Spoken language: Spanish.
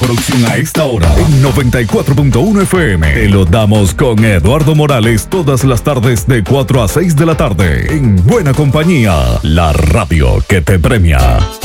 producción a esta hora en 94.1 FM. Te lo damos con Eduardo Morales todas las tardes de 4 a 6 de la tarde. En buena compañía, la radio que te premia.